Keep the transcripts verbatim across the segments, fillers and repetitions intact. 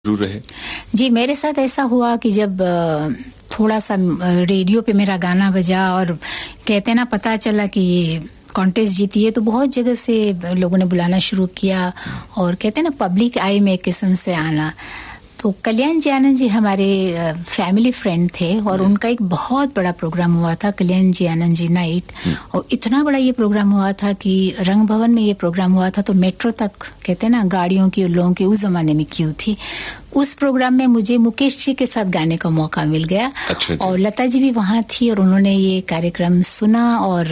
रहे? जी, मेरे साथ ऐसा हुआ कि जब थोड़ा सा रेडियो पे मेरा गाना बजा और कहते ना पता चला कि ये कॉन्टेस्ट जीती है, तो बहुत जगह से लोगों ने बुलाना शुरू किया और कहते ना पब्लिक आई में एक किस्म से आना। तो कल्याण जी आनंद जी हमारे फैमिली फ्रेंड थे और उनका एक बहुत बड़ा प्रोग्राम हुआ था, कल्याण जी आनंद जी नाइट। और इतना बड़ा ये प्रोग्राम हुआ था कि रंग भवन में ये प्रोग्राम हुआ था, तो मेट्रो तक कहते ना गाड़ियों की और लोगों की उस जमाने में क्यू थी। उस प्रोग्राम में मुझे मुकेश जी के साथ गाने का मौका मिल गया। अच्छा और लता जी भी वहां थी और उन्होंने ये कार्यक्रम सुना और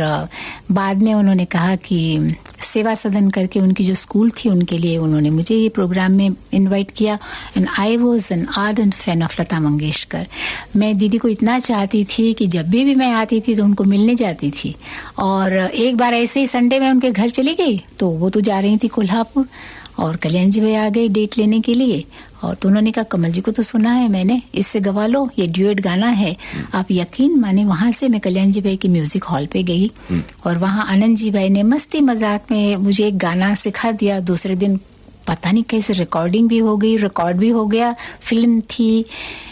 बाद में उन्होंने कहा कि सेवा सदन करके उनकी जो स्कूल थी उनके लिए उन्होंने मुझे ये प्रोग्राम में इनवाइट किया। And I was an ardent fan of Lata Mangeshkar. मैं दीदी को इतना चाहती थी कि जब भी भी मैं आती थी तो उनको मिलने जाती थी। और एक बार ऐसे ही संडे में उनके घर चली गई, तो वो तो जा रही थी कोल्हापुर और कल्याण जी भाई आ गए डेट लेने के लिए। और तो उन्होंने कहा कमल जी को तो सुना है मैंने, इससे गवा लो, ये ड्यूएट गाना है। आप यकीन माने वहां से मैं कल्याण जी भाई की म्यूजिक हॉल पे गई और वहां आनंद जी भाई ने मस्ती मजाक में मुझे एक गाना सिखा दिया। दूसरे दिन पता नहीं कैसे रिकॉर्डिंग भी हो गई, रिकॉर्ड भी हो गया, फिल्म थी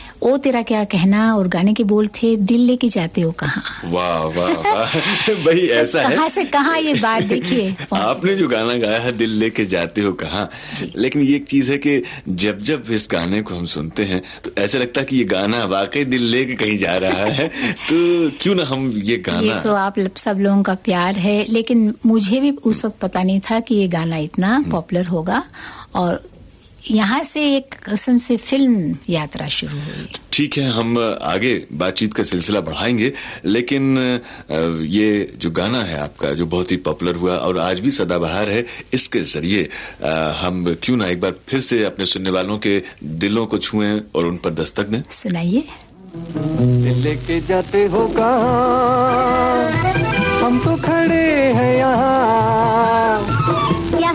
ओ तेरा क्या कहना और गाने के बोल थे दिल लेके जाते हो कहाँ। वाह वाह वाह भाई ऐसा है, कहाँ से कहाँ ये बात देखिए आपने जो गाना गाया है दिल लेके जाते हो कहाँ। लेकिन ये एक चीज है कि जब जब इस गाने को हम सुनते हैं तो ऐसा लगता है कि ये गाना वाकई दिल लेके कहीं जा रहा है। तो क्यों ना हम ये गाना, ये तो आप सब लोगों का प्यार है, लेकिन मुझे भी उस वक्त पता नहीं था कि ये गाना इतना पॉपुलर होगा। और यहाँ से एक किस्म से फिल्म यात्रा शुरू हुई। ठीक है, हम आगे बातचीत का सिलसिला बढ़ाएंगे, लेकिन ये जो गाना है आपका जो बहुत ही पॉपुलर हुआ और आज भी सदाबहार है, इसके जरिए हम क्यों ना एक बार फिर से अपने सुनने वालों के दिलों को छुएं और उन पर दस्तक दें। सुनाइए। दिल लेके जाते हो कहाँ, हम तो खड़े हैं यहाँ